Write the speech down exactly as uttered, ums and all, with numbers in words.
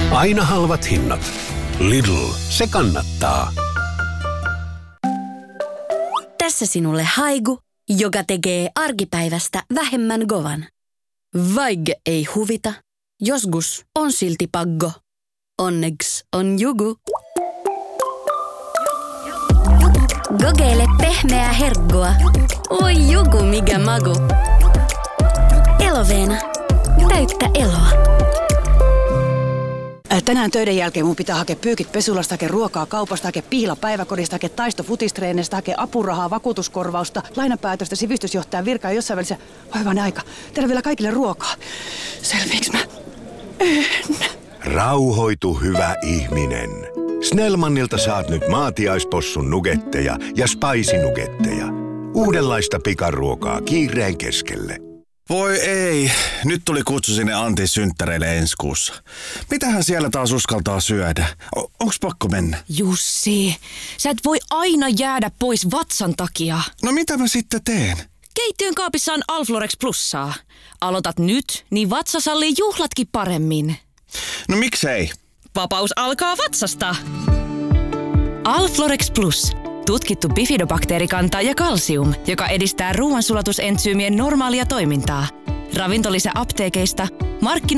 Aina halvat hinnat. Lidl, se kannattaa. Tässä sinulle Haigu, joka tekee arkipäivästä vähemmän govan. Vaigge ei huvita, joskus on silti paggo. Onneks on jugu. Gogeile pehmeää herkkua. Oi jugu, mikä magu. Eloveena. Täyttä eloa. Tänään töiden jälkeen mun pitää hakea pyykit pesulasta, hakea ruokaa kaupasta, hakea pihla päiväkodista, hakea taisto futistreenistä, hakea apurahaa, vakuutuskorvausta, lainapäätöstä, sivistysjohtajan virkaa jossain välissä. Hoivainen aika. Tehdään vielä kaikille ruokaa. Selviiks mä? En. Rauhoitu, hyvä ihminen. Snellmanilta saat nyt maatiaispossun nugetteja ja spicy-nugetteja. Uudenlaista pikaruokaa kiireen keskelle. Voi ei, nyt tuli kutsu sinne Antin synttäreille ensi kuussa. Mitähän siellä taas uskaltaa syödä? O- onks pakko mennä? Jussi, sä et voi aina jäädä pois vatsan takia. No mitä mä sitten teen? Keittiön kaapissa on Alflorex Plussaa. Aloitat nyt, niin vatsa sallii juhlatkin paremmin. No miksei? Vapaus alkaa vatsasta. Alflorex Plus. Tutkittu bifidobakteerikanta ja kalsium, joka edistää ruoansulatusentsyymien normaalia toimintaa. Ravintolisä apteekeista, markkinoilla